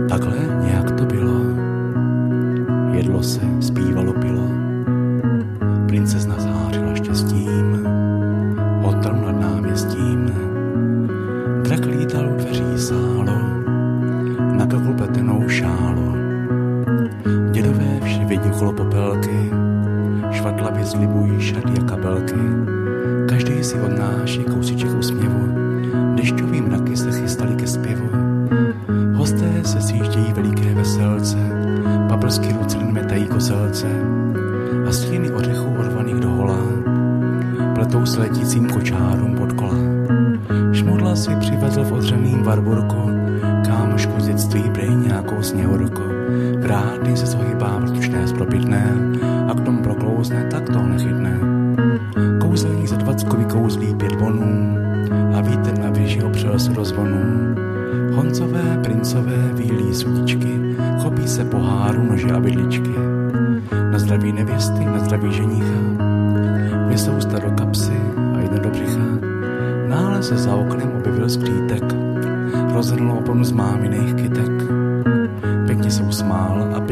Takhle nějak to bylo. Jedlo se, zpívalo, pilo. Princezna zářila štěstím. Hotel nad náměstím. Drak lítal u dveří sálo. Na kavu pletenou šálo. Dědové vši vědí okolo popelky. Švadlavě zlibují šaty a kabelky. Každý si odnáší kousíček úsměvu. Dešťový mraky se chystali ke zpěvu. Hosté se sjíždějí veliké veselce. Paprsky ruclin metají kozelce. A stíny ořechů orvaných do hola pletou s letícím kočárům pod kola. Šmudla si přivezl v odřeným Warburku kámošku z dětství prej nějakou sněhurku. Vrátný se zohybá vrtušné spropitné a k tomu proklouzne, tak to nechytne. Kouzelní za 20 kouzlí 5 bonů a vítr na věži opřel se do zvonů. Honcové, princové, výlí sudičky, chopí se poháru, nože a vidličky. Na zdraví nevěsty, na zdraví ženicha, vysou sta do kapsy a jedno do břicha. Náhle se za oknem objevil skřítek, rozhrnul oponu z máminých kytek. Pěkně se usmál a